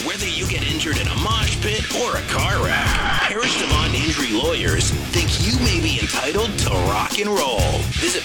Whether you get injured in a mosh pit or a car wreck, Harris Devon Injury Lawyers think you may be entitled to rock and roll. Visit